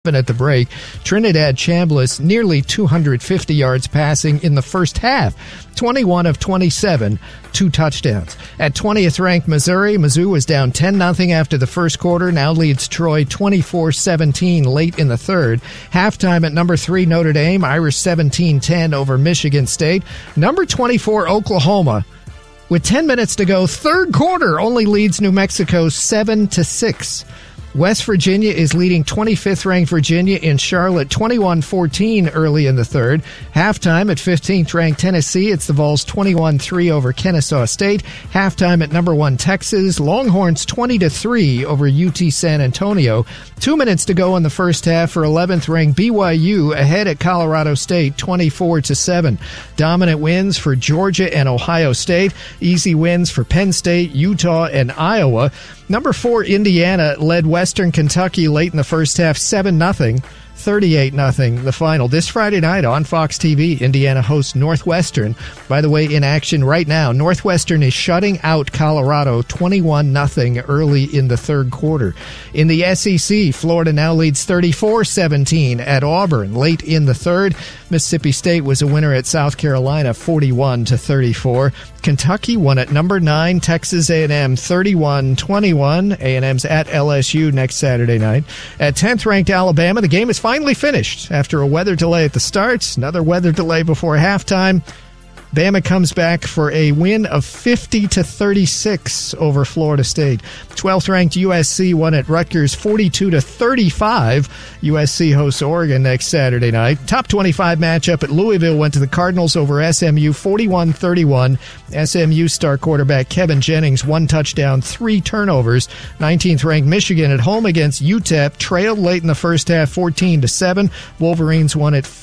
at the break. Trinidad Chambliss nearly 250 yards passing in the first half. 21 of 27, 2 touchdowns. At 20th ranked Missouri, Mizzou was down 10-0 after the first quarter, now leads Troy 24-17 late in the third. Halftime at number 3 Notre Dame, Irish 17-10 over Michigan State. Number 24 Oklahoma, with 10 minutes to go, third quarter, only leads New Mexico 7-6. West Virginia is leading 25th-ranked Virginia in Charlotte 21-14 early in the third. Halftime at 15th-ranked Tennessee, it's the Vols 21-3 over Kennesaw State. Halftime at number 1 Texas, Longhorns 20-3 over UT San Antonio. 2 minutes to go in the first half for 11th-ranked BYU ahead at Colorado State 24-7. Dominant wins for Georgia and Ohio State. Easy wins for Penn State, Utah, and Iowa. Number 4 Indiana led Western Kentucky late in the first half 7-0. 38-0 the final. This Friday night on Fox TV, Indiana hosts Northwestern. By the way, in action right now, Northwestern is shutting out Colorado 21-0 early in the third quarter. In the SEC, Florida now leads 34-17 at Auburn late in the third. Mississippi State was a winner at South Carolina 41-34. Kentucky won at number 9 Texas A&M 31-21. A&M's at LSU next Saturday night. At 10th ranked Alabama, the game is finally finished after a weather delay at the start, another weather delay before halftime. Bama comes back for a win of 50-36 over Florida State. 12th ranked USC won at Rutgers 42-35. USC hosts Oregon next Saturday night. Top 25 matchup at Louisville went to the Cardinals over SMU 41-31. SMU star quarterback Kevin Jennings 1 touchdown, 3 turnovers. 19th ranked Michigan at home against UTEP trailed late in the first half 14-7. Wolverines won at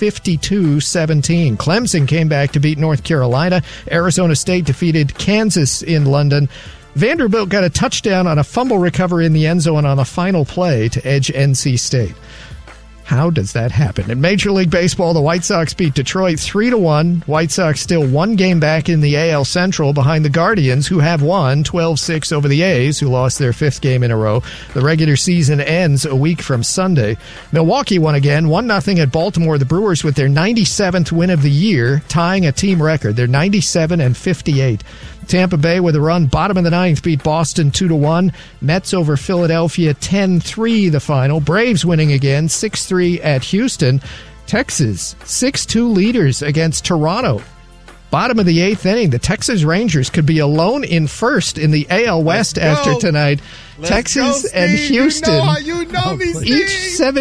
52-17. Clemson came back to beat North Carolina. Arizona State defeated Kansas in London. Vanderbilt got a touchdown on a fumble recovery in the end zone on the final play to edge NC State. How does that happen? In Major League Baseball, the White Sox beat Detroit 3-1. White Sox still 1 game back in the AL Central behind the Guardians, who have won 12-6 over the A's, who lost their 5th game in a row. The regular season ends a week from Sunday. Milwaukee won again, 1-0 at Baltimore. The Brewers with their 97th win of the year, tying a team record. They're 97-58. Tampa Bay with a run, bottom of the 9th, beat Boston 2-1. Mets over Philadelphia 10-3 the final. Braves winning again 6-3 at Houston. Texas 6-2 leaders against Toronto. Bottom of the 8th inning, the Texas Rangers could be alone in first in the AL West after tonight. Texas and Houston, each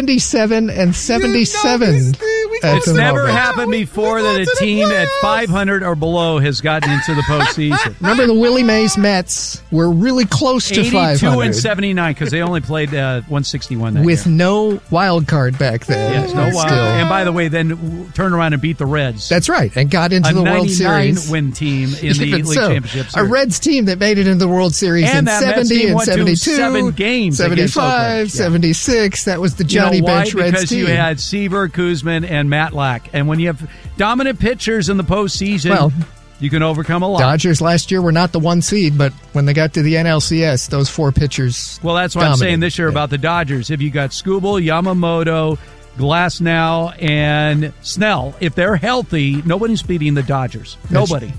77 and 77. It's never happened before that a team at 500 or below has gotten into the postseason. Remember the Willie Mays Mets were really close to 500. 82 and 79 because they only played 161 that with year. No wild card back then. Yes, no wild. And by the way, then turned around and beat the Reds. That's right, and got into the World Series. A 99-win team in the League Championship Series. A Reds team that made it into the World Series in 70 and 72. 7 games 75, 76. That was the Johnny Bench Reds because team. You had Seaver, Kuzman, and Matlack. And when you have dominant pitchers in the postseason, you can overcome a lot. Dodgers last year were not the 1 seed, but when they got to the NLCS, those 4 pitchers Well, that's what I'm saying this year about the Dodgers. If you got Skubal, Yamamoto, Glasnow, and Snell, if they're healthy, nobody's beating the Dodgers. Nobody.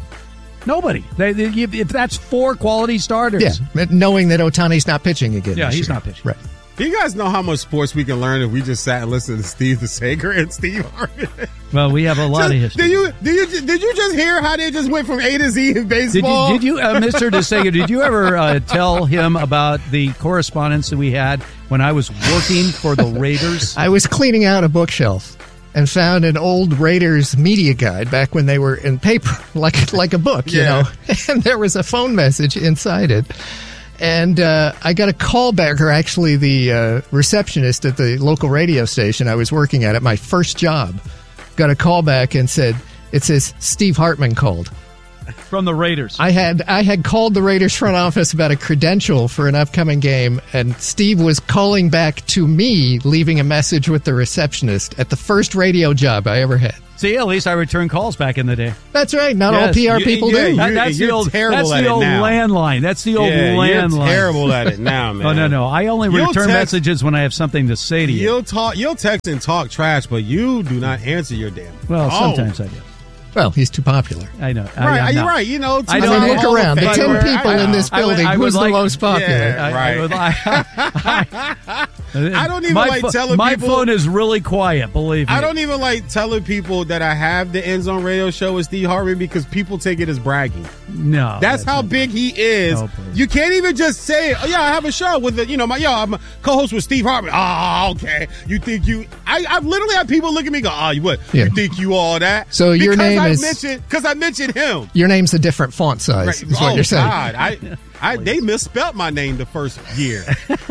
If that's 4 quality starters. Yeah, knowing that Ohtani's not pitching again. Yeah, he's year. not pitching. Right. Do you guys know how much sports we can learn if we just sat and listened to Steve DeSager and Steve Harvey? Well, we have a lot of history. Did you just hear how they just went from A to Z in baseball? Did you Mr. DeSager, did you ever tell him about the correspondence that we had when I was working for the Raiders? I was cleaning out a bookshelf and found an old Raiders media guide back when they were in paper, like a book, you know. And there was a phone message inside it. And I got a call back, or actually the receptionist at the local radio station I was working at my first job, got a call back and said, it says, Steve Hartman called. from the Raiders. I had called the Raiders front office about a credential for an upcoming game, and Steve was calling back to me, leaving a message with the receptionist at the first radio job I ever had. See, at least I returned calls back in the day. That's right. Not all PR people do. That's the old landline. That's the old landline. You're terrible at it now, man. Oh, no. I only return messages when I have something to say to you. You'll text and talk trash, but you do not answer your damn. Well, sometimes I do. Well, he's too popular. I know. Right, you're right. You know, I mean, look around. The 10 people in this building, who's the most popular? Yeah, right. I don't even telling people. My phone is really quiet, believe me. I don't even like telling people that I have the End Zone Radio Show with Steve Harvey because people take it as bragging. No. That's how big he is. No, you can't even just say, oh, yeah, I have a show with I'm a co-host with Steve Harvey. Oh, okay. You think I've literally had people look at me and go, oh, what? Yeah. You think you all that? So your name is... Because I mentioned him. Your name's a different font size, is what you're saying. God. They misspelled my name the first year.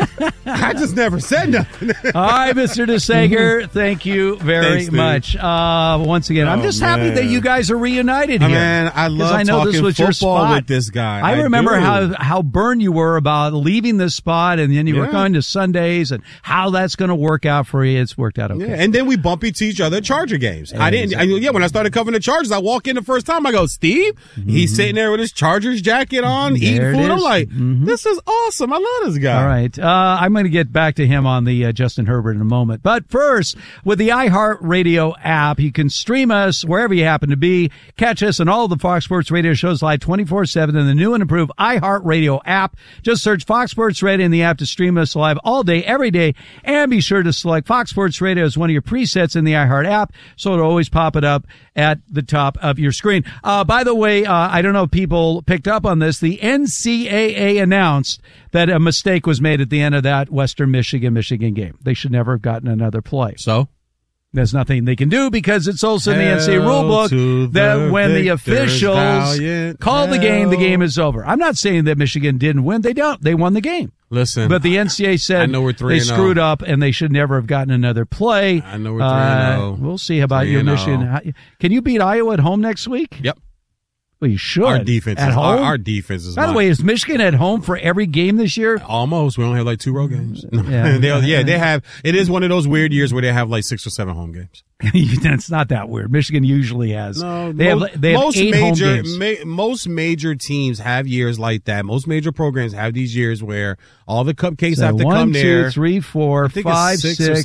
I just never said nothing. All right, Mr. DeSager, thank you very much. Once again, I'm just happy that you guys are reunited here. Man, I love talking football with this guy. I remember how burned you were about leaving this spot, and then you were going to Sundays, and how that's going to work out for you. It's worked out okay. Yeah, and then we bump into each other at Charger games. When I started covering the Chargers, I walk in the first time, I go, Steve? He's sitting there with his Chargers jacket on, eating food. I'm like, this is awesome. I love this guy. All right. I'm going to get back to him on the Justin Herbert in a moment. But first, with the iHeartRadio app, you can stream us wherever you happen to be. Catch us on all of the Fox Sports Radio shows live 24/7 in the new and improved iHeartRadio app. Just search Fox Sports Radio in the app to stream us live all day, every day. And be sure to select Fox Sports Radio as one of your presets in the iHeart app, so it'll always pop it up at the top of your screen. By the way, I don't know if people picked up on this. The NCAA announced that a mistake was made at the end of that Western Michigan game. They should never have gotten another play. So? There's nothing they can do because it's also in the NCAA rulebook that when the officials call the game is over. I'm not saying that Michigan didn't win. They don't. They won the game. Listen. But the NCAA said they screwed up and they should never have gotten another play. I know we're 3-0. We'll see about your Michigan. Can you beat Iowa at home next week? Yep. Well, you should. Our defense at home. Our defense is. By the way, is Michigan at home for every game this year? Almost. We only have like 2 road games. They have. It is one of those weird years where they have like 6 or 7 home games. It's not that weird. Michigan usually has. No, they have 8 home games. Most major teams have years like that. Most major programs have these years where all the cupcakes have to come there. 1, 2, 3, 4, 5, 6,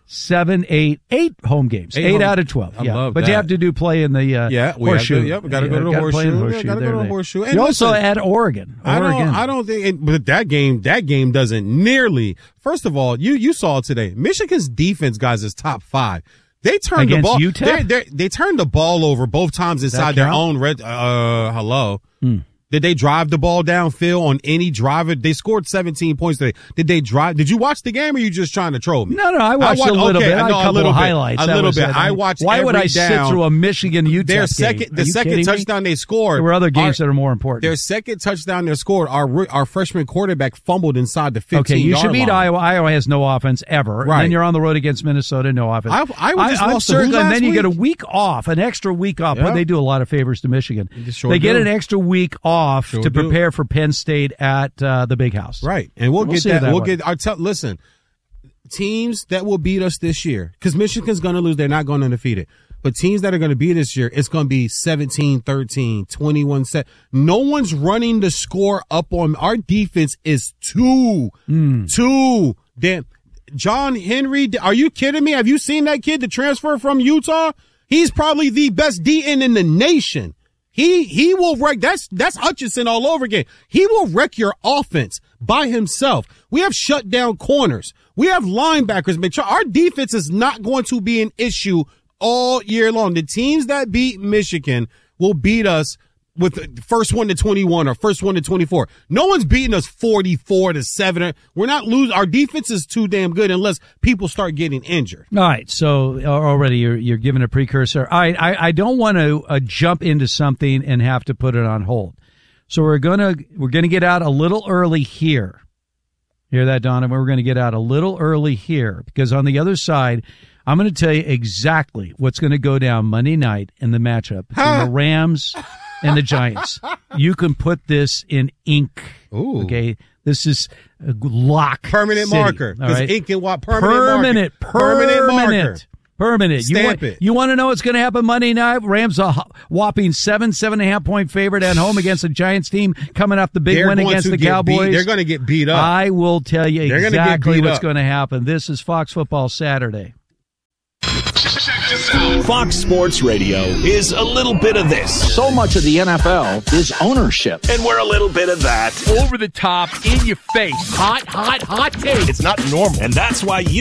7, 8 home games. 8 out of 12. I love that. But you have to do play in the horseshoe. We got to go to the horseshoe. Got to go to the horseshoe. And you also at Oregon. I don't think. But that game doesn't nearly. First of all, you saw it today. Michigan's defense, guys, is top 5. They turned the ball. They turned the ball over both times inside their own red. Hello. Did they drive the ball downfield on any driver? They scored 17 points today. Did they drive? Did you watch the game or are you just trying to troll me? No, I watched a little bit. I a couple of highlights. A little bit. I watched Why would I sit through a Michigan-UTEP game? The second touchdown they scored. There were other games that are more important. Their second touchdown they scored, our freshman quarterback fumbled inside the 15-yard line. Okay, you should beat Iowa. Iowa has no offense ever. Right. And then you're on the road against Minnesota, no offense. I'm certain. And then you get a week off, an extra week off. But they do a lot of favors to Michigan. They get an extra week off to prepare for Penn State at the Big House. Right. And we'll get that. Listen, teams that will beat us this year, because Michigan's going to lose. They're not going undefeated. But teams that are going to beat this year, it's going to be 17-13, 21-7. No one's running the score up on. Our defense is too damn. John Henry, are you kidding me? Have you seen that kid, the transfer from Utah? He's probably the best DN in the nation. He will wreck. That's Hutchinson all over again. He will wreck your offense by himself. We have shut down corners. We have linebackers. Our defense is not going to be an issue all year long. The teams that beat Michigan will beat us with the first one to 21 or first one to 24. No one's beating us 44-7. We're not losing. Our defense is too damn good unless people start getting injured. All right. So already you're giving a precursor. All right. I don't want to jump into something and have to put it on hold. So we're gonna get out a little early here. Hear that, Donovan? We're going to get out a little early here because on the other side, I'm going to tell you exactly what's going to go down Monday night in the matchup between the Rams and the Giants. You can put this in ink. Ooh. Okay, this is a lock. Permanent city, marker. Because right? ink and what? Permanent marker. Permanent. Stamp it. You want to know what's going to happen Monday night? Rams a whopping 7.5 point favorite at home against the Giants team coming off the big win against the Cowboys. They're going to get beat up. I will tell you exactly what's going to happen. This is Fox Football Saturday. Fox Sports Radio is a little bit of this. So much of the NFL is ownership. And we're a little bit of that. Over the top, in your face. Hot take. It's not normal. And that's why you